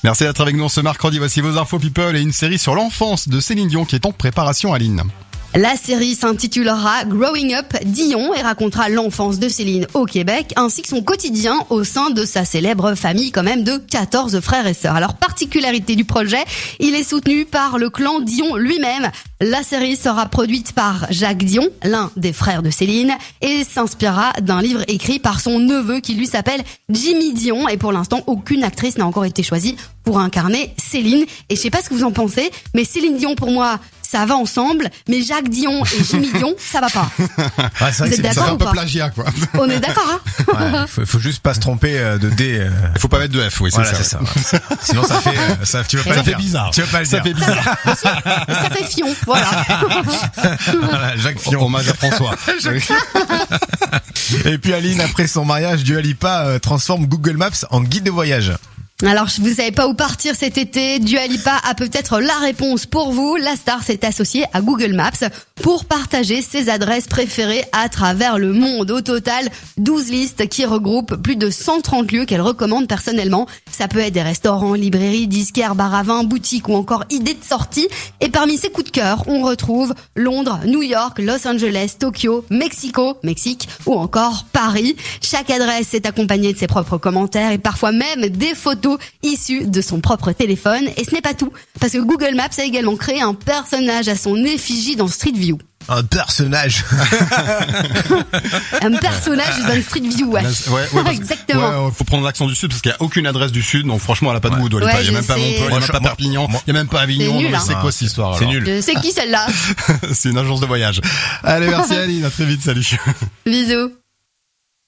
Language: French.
Merci d'être avec nous ce mercredi. Voici vos infos people et une série sur l'enfance de Céline Dion qui est en préparation, Aline. La série s'intitulera Growing Up Dion et racontera l'enfance de Céline au Québec ainsi que son quotidien au sein de sa célèbre famille quand même de 14 frères et sœurs. Alors, particularité du projet, il est soutenu par le clan Dion lui-même. La série sera produite par Jacques Dion, l'un des frères de Céline, et s'inspirera d'un livre écrit par son neveu qui lui s'appelle Jimmy Dion. Et pour l'instant, aucune actrice n'a encore été choisie pour incarner Céline. Et je sais pas ce que vous en pensez, mais Céline Dion pour moi, ça va ensemble, mais Jacques Dion et Jimmy Dion, ça va pas. Ouais, Vous êtes d'accord ou pas ? Plagiat, quoi. On est d'accord, hein ? Ouais, faut juste pas se tromper de D. Faut pas mettre de F, oui, Voilà, c'est c'est ça. ça. Sinon ça fait, tu veux pas Ça le fait dire. bizarre. Tu veux pas le Ça dire. fait bizarre. Ça fait fion, voilà. Voilà, Jacques Fion. Hommage à François. Et puis Aline, après son mariage, Dua Lipa transforme Google Maps en guide de voyage. Alors, vous savez pas où partir cet été, Dua Lipa a peut-être la réponse pour vous. La star s'est associée à Google Maps pour partager ses adresses préférées à travers le monde. Au total, 12 listes qui regroupent plus de 130 lieux qu'elle recommande personnellement. Ça peut être des restaurants, librairies, disquaires, bars à vin, boutiques ou encore idées de sortie. Et parmi ses coups de cœur, on retrouve Londres, New York, Los Angeles, Tokyo, Mexique ou encore Paris. Chaque adresse est accompagnée de ses propres commentaires et parfois même des photos issues de son propre téléphone. Et ce n'est pas tout, parce que Google Maps a également créé un personnage à son effigie dans Street View. Un personnage. Un personnage dans Street View, ouais. Exactement. Ouais, faut prendre l'accent du sud parce qu'il y a aucune adresse du sud, donc franchement, elle a pas de goût, Dua Lipa. Ouais, Il y a même je pas sais. Montpellier, il y a même pas Perpignan, il y a même pas Avignon. C'est nul, Non, mais hein. c'est quoi cette histoire, C'est alors? nul. C'est qui celle-là ? C'est une agence de voyage. Allez, merci Aline, à très vite, salut. Bisous.